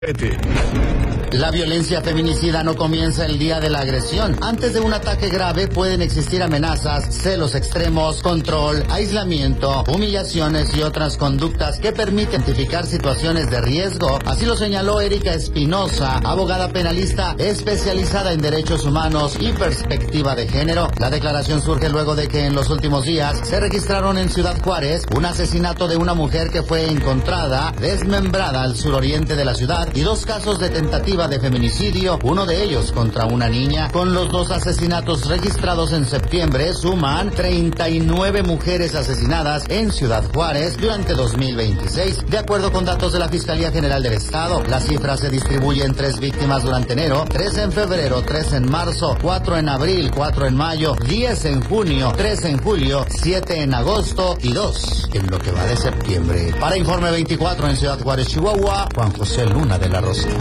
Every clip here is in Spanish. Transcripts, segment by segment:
La violencia feminicida no comienza el día de la agresión. Antes de un ataque grave pueden existir amenazas, celos extremos, control, aislamiento, humillaciones y otras conductas que permiten identificar situaciones de riesgo. Así lo señaló Erika Espinosa, abogada penalista especializada en derechos humanos y perspectiva de género. La declaración surge luego de que en los últimos días se registraron en Ciudad Juárez un asesinato de una mujer que fue encontrada desmembrada al suroriente de la ciudad y 2 casos de tentativa de feminicidio, uno de ellos contra una niña. Con los 2 asesinatos registrados en septiembre, suman 39 mujeres asesinadas en Ciudad Juárez durante 2026. De acuerdo con datos de la Fiscalía General del Estado, la cifra se distribuye en 3 víctimas durante enero, 3 en febrero, 3 en marzo, 4 en abril, 4 en mayo, 10 en junio, 3 en julio, 7 en agosto y 2 en lo que va de septiembre. Para Informe 24 en Ciudad Juárez, Chihuahua, Juan José Luna de la Rosa.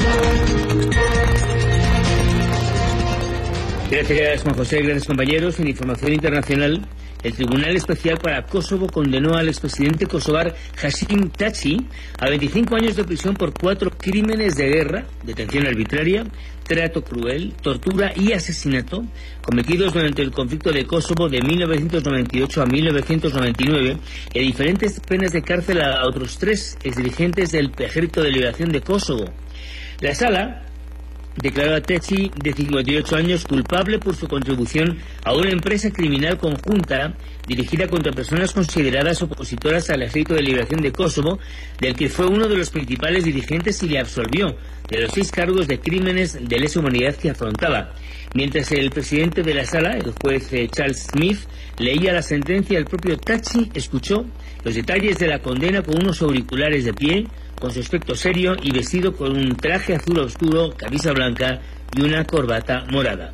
Gracias, Juan José. Gracias, compañeros. En información internacional, el Tribunal Especial para Kosovo condenó al expresidente kosovar Hashim Thaçi a 25 años de prisión por 4 crímenes de guerra, detención arbitraria, trato cruel, tortura y asesinato cometidos durante el conflicto de Kosovo de 1998 a 1999 y diferentes penas de cárcel a otros 3 exdirigentes del Ejército de Liberación de Kosovo. La Sala declaró a Thaçi, de 58 años, culpable por su contribución a una empresa criminal conjunta dirigida contra personas consideradas opositoras al Ejército de Liberación de Kosovo, del que fue uno de los principales dirigentes y le absolvió de los 6 cargos de crímenes de lesa humanidad que afrontaba. Mientras el presidente de la Sala, el juez Charles Smith, leía la sentencia, el propio Thaçi escuchó los detalles de la condena con unos auriculares de pie, con su aspecto serio y vestido con un traje azul oscuro, camisa blanca y una corbata morada.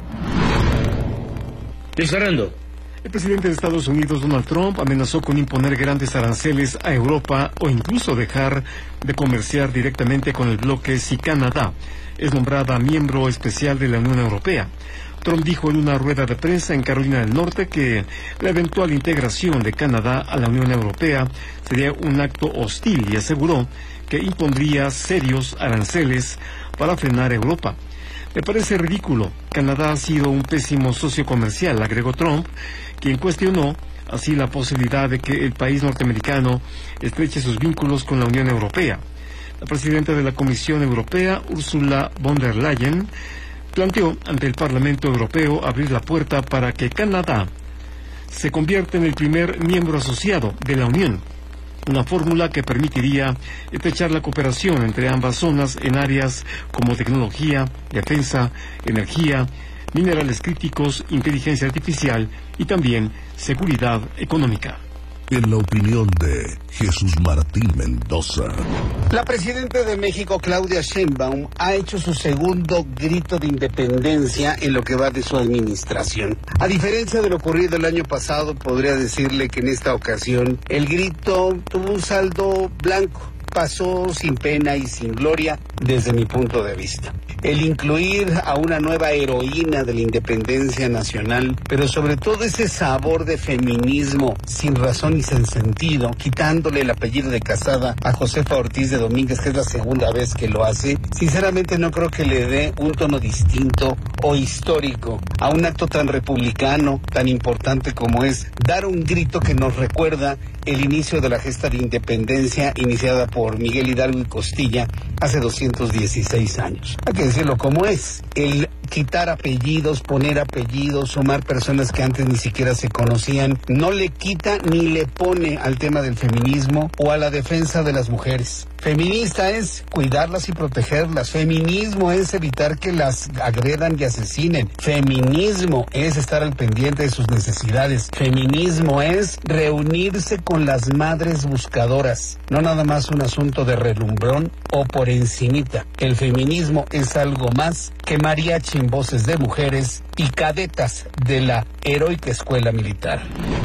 Luis Fernando. El presidente de Estados Unidos, Donald Trump, amenazó con imponer grandes aranceles a Europa o incluso dejar de comerciar directamente con el bloque si Canadá es nombrada miembro especial de la Unión Europea. Trump dijo en una rueda de prensa en Carolina del Norte que la eventual integración de Canadá a la Unión Europea sería un acto hostil y aseguró que impondría serios aranceles para frenar a Europa. Me parece ridículo. Canadá ha sido un pésimo socio comercial, agregó Trump, quien cuestionó así la posibilidad de que el país norteamericano estreche sus vínculos con la Unión Europea. La presidenta de la Comisión Europea, Ursula von der Leyen, planteó ante el Parlamento Europeo abrir la puerta para que Canadá se convierta en el primer miembro asociado de la Unión, una fórmula que permitiría estrechar la cooperación entre ambas zonas en áreas como tecnología, defensa, energía, minerales críticos, inteligencia artificial y también seguridad económica. En la opinión de Jesús Martín Mendoza. La presidenta de México, Claudia Sheinbaum, ha hecho su segundo grito de independencia en lo que va de su administración. A diferencia de lo ocurrido el año pasado, podría decirle que en esta ocasión el grito tuvo un saldo blanco. Pasó sin pena y sin gloria desde mi punto de vista. El incluir a una nueva heroína de la independencia nacional, pero sobre todo ese sabor de feminismo sin razón y sin sentido, quitándole el apellido de casada a Josefa Ortiz de Domínguez, que es la segunda vez que lo hace, sinceramente no creo que le dé un tono distinto o histórico a un acto tan republicano, tan importante como es dar un grito que nos recuerda el inicio de la gesta de independencia iniciada por Miguel Hidalgo y Costilla hace 216 años. Hay que decirlo como es. El quitar apellidos, poner apellidos, sumar personas que antes ni siquiera se conocían, no le quita ni le pone al tema del feminismo o a la defensa de las mujeres. Feminista es cuidarlas y protegerlas. Feminismo es evitar que las agredan y asesinen. Feminismo es estar al pendiente de sus necesidades. Feminismo es reunirse con las madres buscadoras. No nada más un asunto de relumbrón o por encimita. El feminismo es algo más que mariachi en voces de mujeres y cadetas de la heroica escuela militar.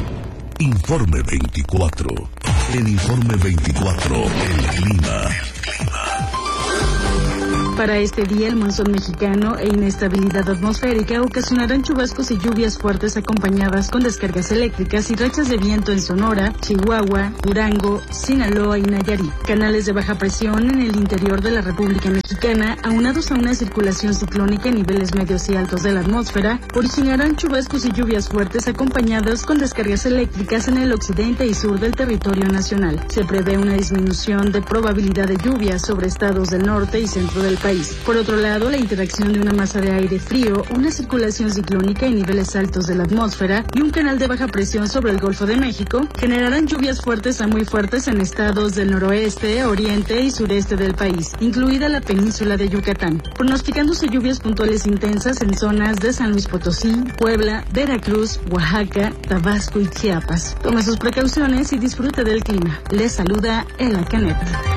Informe 24. En Informe 24, el clima. Para este día, el monzón mexicano e inestabilidad atmosférica ocasionarán chubascos y lluvias fuertes acompañadas con descargas eléctricas y rachas de viento en Sonora, Chihuahua, Durango, Sinaloa y Nayarit. Canales de baja presión en el interior de la República Mexicana, aunados a una circulación ciclónica en niveles medios y altos de la atmósfera, originarán chubascos y lluvias fuertes acompañadas con descargas eléctricas en el occidente y sur del territorio nacional. Se prevé una disminución de probabilidad de lluvias sobre estados del norte y centro del país. Por otro lado, la interacción de una masa de aire frío, una circulación ciclónica en niveles altos de la atmósfera y un canal de baja presión sobre el Golfo de México generarán lluvias fuertes a muy fuertes en estados del noroeste, oriente y sureste del país, incluida la península de Yucatán, pronosticándose lluvias puntuales intensas en zonas de San Luis Potosí, Puebla, Veracruz, Oaxaca, Tabasco y Chiapas. Tome sus precauciones y disfrute del clima. Les saluda Ela Canet.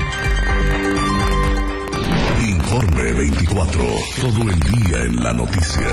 Informe 24. Todo el día en la noticia.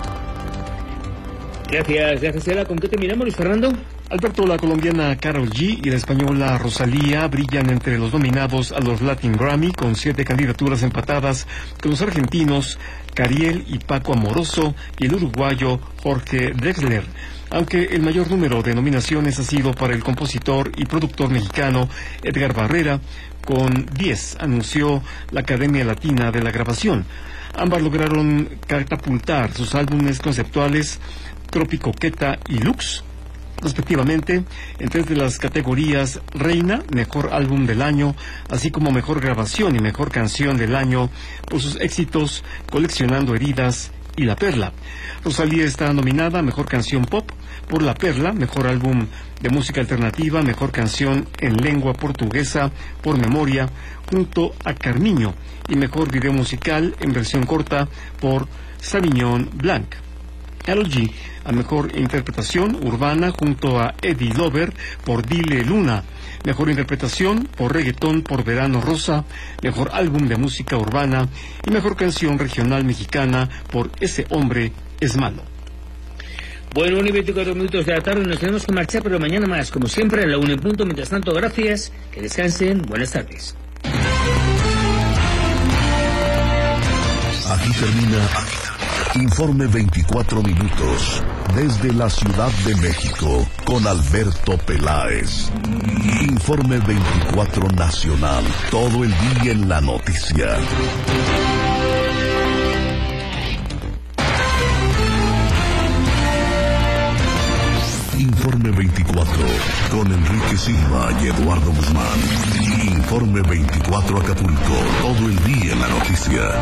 Gracias, Ela. ¿Con qué terminamos, Luis Fernando? Alberto, la colombiana Karol G y la española Rosalía brillan entre los nominados a los Latin Grammy con 7 candidaturas empatadas con los argentinos Cariel y Paco Amoroso y el uruguayo Jorge Drexler, aunque el mayor número de nominaciones ha sido para el compositor y productor mexicano Edgar Barrera, con 10, anunció la Academia Latina de la Grabación. Ambas lograron catapultar sus álbumes conceptuales Tropicoqueta y Lux, respectivamente, en 3 de las categorías Reina, Mejor Álbum del Año, así como Mejor Grabación y Mejor Canción del Año, por sus éxitos Coleccionando Heridas y La Perla. Rosalía está nominada a Mejor Canción Pop por La Perla, Mejor Álbum de Música Alternativa, Mejor Canción en Lengua Portuguesa por Memoria, junto a Carmiño, y Mejor Video Musical en versión corta por Sauvignon Blanc. Karol G a Mejor Interpretación Urbana junto a Eddie Lover por Dile Luna, Mejor Interpretación por Reggaetón por Verano Rosa, Mejor Álbum de Música Urbana y Mejor Canción Regional Mexicana por Ese Hombre es Malo. Bueno, 1:24 de la tarde, nos tenemos que marchar, pero mañana más, como siempre, a la 1 en punto. Mientras tanto, gracias, que descansen, buenas tardes. Aquí termina Informe 24 minutos desde la Ciudad de México con Alberto Peláez. Informe 24 nacional, todo el día en la noticia. Informe 24 con Enrique Silva y Eduardo Guzmán. Informe 24 Acapulco, todo el día en la noticia.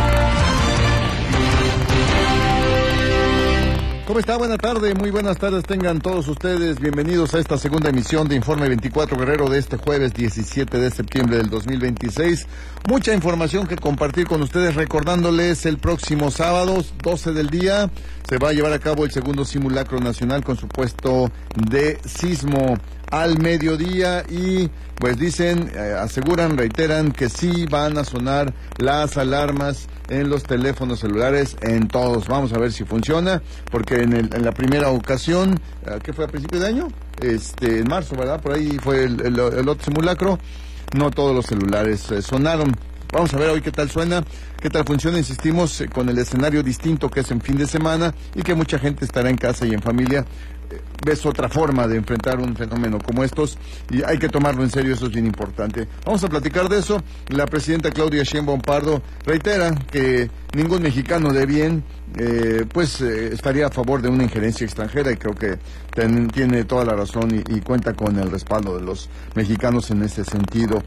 ¿Cómo está? Buenas tardes, muy buenas tardes tengan todos ustedes. Bienvenidos a esta segunda emisión de Informe 24 Guerrero de este jueves 17 de septiembre del 2026. Mucha información que compartir con ustedes, recordándoles el próximo sábado, 12 del día, se va a llevar a cabo el segundo simulacro nacional con supuesto de sismo al mediodía y pues dicen, aseguran, reiteran que sí van a sonar las alarmas en los teléfonos celulares, en todos. Vamos a ver si funciona, porque en la primera ocasión, ¿qué fue a principios de año? En marzo, ¿verdad? Por ahí fue el otro simulacro. No todos los celulares sonaron. Vamos a ver hoy qué tal suena, qué tal funciona. Insistimos con el escenario distinto que es en fin de semana y que mucha gente estará en casa y en familia. Ves otra forma de enfrentar un fenómeno como estos y hay que tomarlo en serio, eso es bien importante. Vamos a platicar de eso. La presidenta Claudia Sheinbaum Pardo reitera que ningún mexicano de bien estaría a favor de una injerencia extranjera y creo que tiene toda la razón y cuenta con el respaldo de los mexicanos en ese sentido.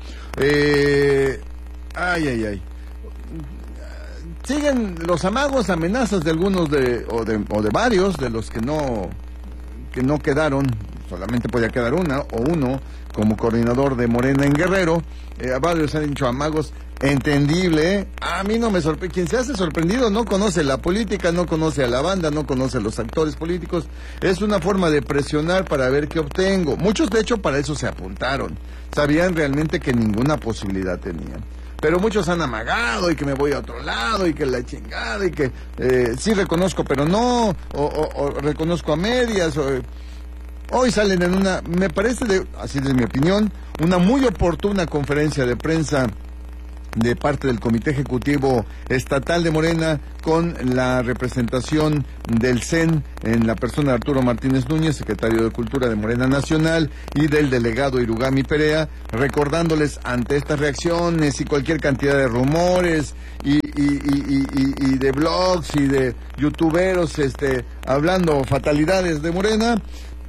Siguen los amagos, amenazas de algunos o de varios de los que no quedaron, solamente podía quedar una o uno como coordinador de Morena en Guerrero. Varios han dicho amagos, entendible, A mí no me sorprende. Quien se hace sorprendido no conoce la política, no conoce a la banda, no conoce a los actores políticos. Es una forma de presionar para ver qué obtengo. Muchos, de hecho, para eso se apuntaron. Sabían realmente que ninguna posibilidad tenían. Pero muchos han amagado y que me voy a otro lado y que la chingada y que sí reconozco pero no, o reconozco a medias. Hoy salen en una, me parece, así es mi opinión, una muy oportuna conferencia de prensa de parte del Comité Ejecutivo Estatal de Morena, con la representación del CEN en la persona de Arturo Martínez Núñez, secretario de Cultura de Morena Nacional, y del delegado Irugami Perea, recordándoles ante estas reacciones y cualquier cantidad de rumores y de blogs y de youtuberos hablando fatalidades de Morena,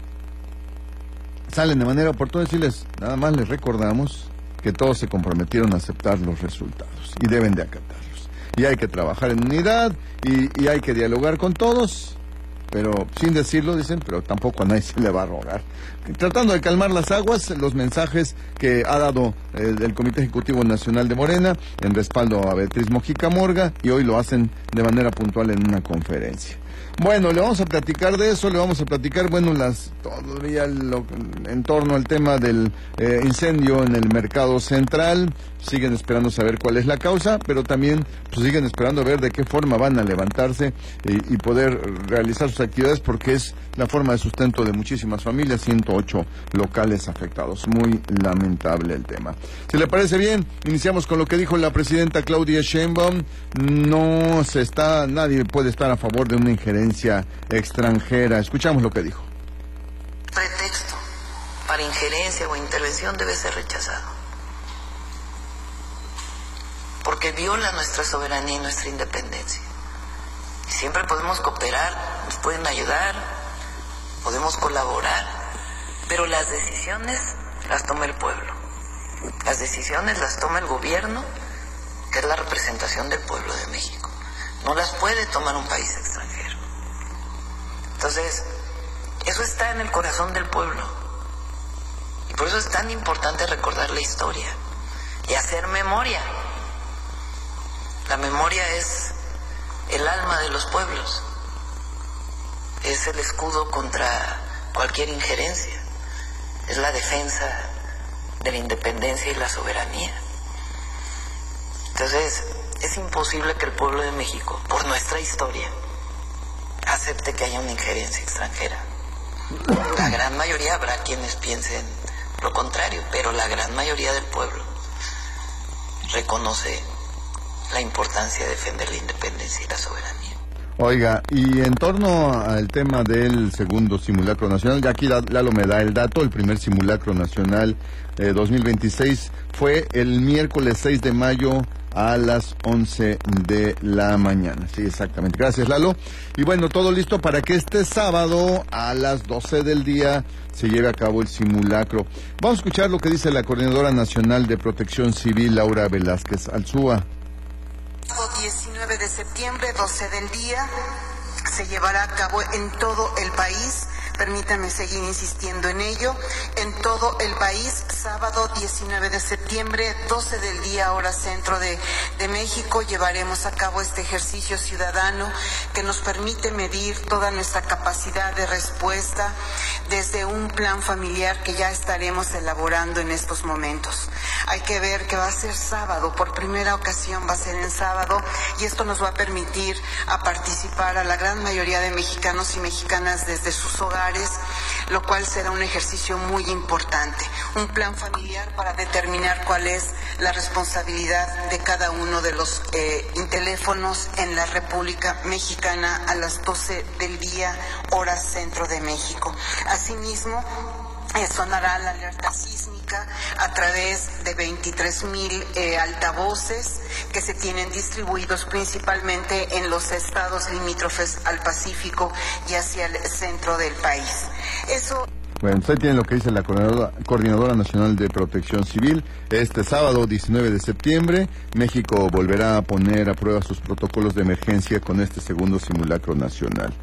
salen de manera oportuna, decirles, nada más les recordamos que todos se comprometieron a aceptar los resultados y deben de acatarlos. Y hay que trabajar en unidad y hay que dialogar con todos, pero sin decirlo, dicen, pero tampoco a nadie se le va a rogar. Tratando de calmar las aguas, los mensajes que ha dado el Comité Ejecutivo Nacional de Morena en respaldo a Beatriz Mojica Morga, y hoy lo hacen de manera puntual en una conferencia. Bueno, le vamos a platicar de eso, le vamos a platicar, todavía en torno al tema del incendio en el Mercado Central. Siguen esperando saber cuál es la causa, pero también siguen esperando ver de qué forma van a levantarse y poder realizar sus actividades, porque es la forma de sustento de muchísimas familias, 108 locales afectados. Muy lamentable el tema. Si le parece bien, iniciamos con lo que dijo la presidenta Claudia Sheinbaum. Nadie puede estar a favor de una injerencia extranjera. Escuchamos lo que dijo. Pretexto para injerencia o intervención debe ser rechazado, porque viola nuestra soberanía y nuestra independencia. Siempre podemos cooperar, nos pueden ayudar, podemos colaborar, pero las decisiones las toma el pueblo. Las decisiones las toma el gobierno, que es la representación del pueblo de México. No las puede tomar un país extranjero. Entonces, eso está en el corazón del pueblo. Y por eso es tan importante recordar la historia y hacer memoria. La memoria es el alma de los pueblos. Es el escudo contra cualquier injerencia. Es la defensa de la independencia y la soberanía. Entonces, es imposible que el pueblo de México, por nuestra historia, acepte que haya una injerencia extranjera. La gran mayoría, habrá quienes piensen lo contrario, pero la gran mayoría del pueblo reconoce la importancia de defender la independencia y la soberanía. Oiga, y en torno al tema del segundo simulacro nacional, ya aquí Lalo me da el dato. El primer simulacro nacional 2026 fue el miércoles 6 de mayo a las 11 de la mañana. Sí, exactamente. Gracias, Lalo. Y bueno, todo listo para que este sábado a las 12 del día se lleve a cabo el simulacro. Vamos a escuchar lo que dice la Coordinadora Nacional de Protección Civil, Laura Velázquez Alzúa. 19 de septiembre, 12 del día, se llevará a cabo en todo el país. Permítanme seguir insistiendo en ello. En todo el país, sábado 19 de septiembre, 12 del día, hora centro de México, llevaremos a cabo este ejercicio ciudadano que nos permite medir toda nuestra capacidad de respuesta desde un plan familiar que ya estaremos elaborando en estos momentos. Hay que ver que va a ser sábado, por primera ocasión va a ser en sábado, y esto nos va a permitir a participar a la gran mayoría de mexicanos y mexicanas desde sus hogares, lo cual será un ejercicio muy importante. Un plan familiar para determinar cuál es la responsabilidad de cada uno de los teléfonos en la República Mexicana a las 12 del día, hora centro de México. Asimismo, sonará la alerta sísmica a través de 23,000 altavoces que se tienen distribuidos principalmente en los estados limítrofes al Pacífico y hacia el centro del país. Bueno, usted tiene lo que dice la Coordinadora Nacional de Protección Civil. Este sábado 19 de septiembre, México volverá a poner a prueba sus protocolos de emergencia con este segundo simulacro nacional.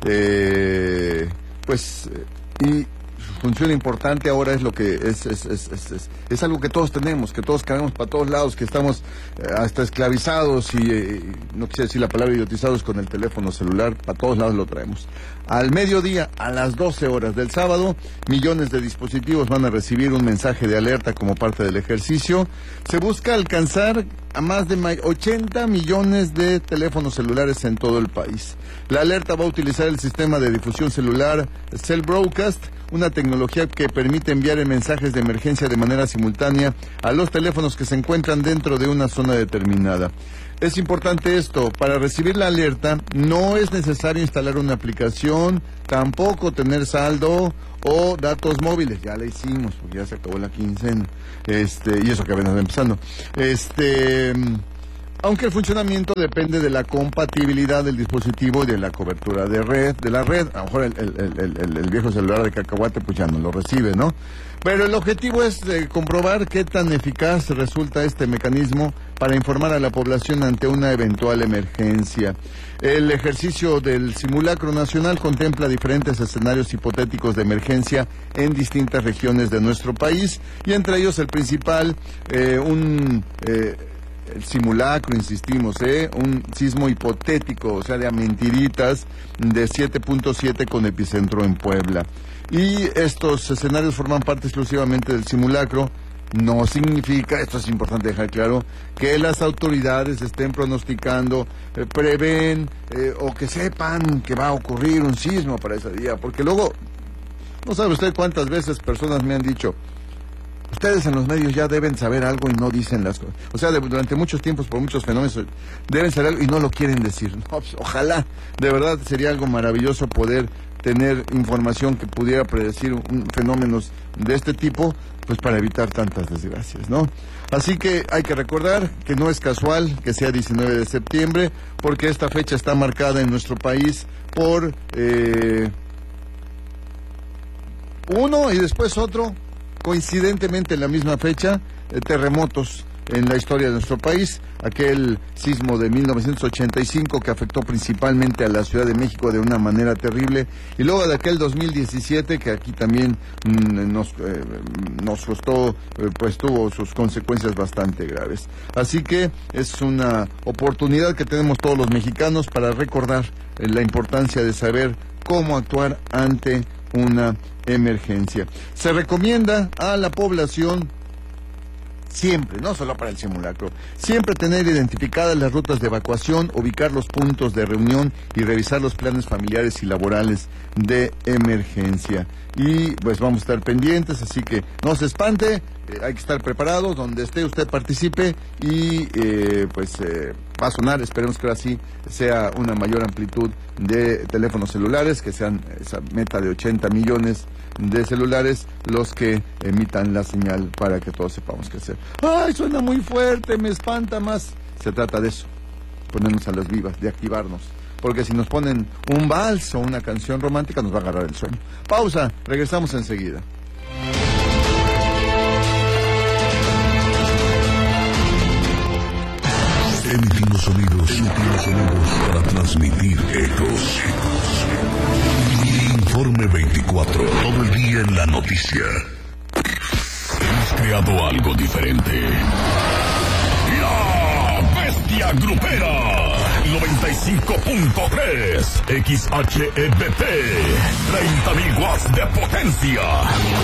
Y función importante ahora es lo que es algo que todos tenemos, que todos cargamos para todos lados, que estamos hasta esclavizados y no quisiera decir la palabra idiotizados con el teléfono celular, para todos lados lo traemos. Al mediodía, a las 12 horas del sábado, millones de dispositivos van a recibir un mensaje de alerta como parte del ejercicio. Se busca alcanzar a más de 80 millones de teléfonos celulares en todo el país. La alerta va a utilizar el sistema de difusión celular Cell Broadcast, una tecnología que permite enviar mensajes de emergencia de manera simultánea a los teléfonos que se encuentran dentro de una zona determinada. Es importante esto, para recibir la alerta no es necesario instalar una aplicación, tampoco tener saldo o datos móviles. Ya la hicimos, porque ya se acabó la quincena, y eso que apenas va empezando. Aunque el funcionamiento depende de la compatibilidad del dispositivo y de la cobertura de la red. A lo mejor el viejo celular de cacahuate pues ya no lo recibe, ¿no? Pero el objetivo es comprobar qué tan eficaz resulta este mecanismo para informar a la población ante una eventual emergencia. El ejercicio del simulacro nacional contempla diferentes escenarios hipotéticos de emergencia en distintas regiones de nuestro país, y entre ellos el principal, el simulacro, insistimos, un sismo hipotético, o sea, de a mentiritas, de 7.7 con epicentro en Puebla. Y estos escenarios forman parte exclusivamente del simulacro. No significa, esto es importante dejar claro, que las autoridades estén pronosticando, prevén o que sepan que va a ocurrir un sismo para ese día, porque luego, no sabe usted cuántas veces personas me han dicho: ustedes en los medios ya deben saber algo y no dicen las cosas. O sea, durante muchos tiempos, por muchos fenómenos, deben saber algo y no lo quieren decir. No, pues, ojalá, de verdad sería algo maravilloso poder tener información que pudiera predecir fenómenos de este tipo, pues para evitar tantas desgracias, ¿no? Así que hay que recordar que no es casual que sea 19 de septiembre, porque esta fecha está marcada en nuestro país por uno y después otro, coincidentemente en la misma fecha, terremotos en la historia de nuestro país. Aquel sismo de 1985 que afectó principalmente a la Ciudad de México de una manera terrible, y luego de aquel 2017 que aquí también nos costó, pues tuvo sus consecuencias bastante graves. Así que es una oportunidad que tenemos todos los mexicanos para recordar la importancia de saber cómo actuar ante una emergencia. Se recomienda a la población siempre, no solo para el simulacro, siempre tener identificadas las rutas de evacuación, ubicar los puntos de reunión y revisar los planes familiares y laborales de emergencia. Y pues vamos a estar pendientes, así que no se espante, hay que estar preparados, donde esté usted participe y va a sonar, esperemos que ahora sí sea una mayor amplitud de teléfonos celulares, que sean esa meta de 80 millones de celulares los que emitan la señal para que todos sepamos qué hacer. ¡Ay, suena muy fuerte, me espanta más! Se trata de eso, ponernos a las vivas, de activarnos, porque si nos ponen un vals o una canción romántica nos va a agarrar el sueño. Pausa, regresamos enseguida. Emitimos sonidos para transmitir ecos. Informe 24, todo el día en la noticia. Hemos creado algo diferente. La Bestia Grupera 95.3 XHEBP, 30.000 watts de potencia.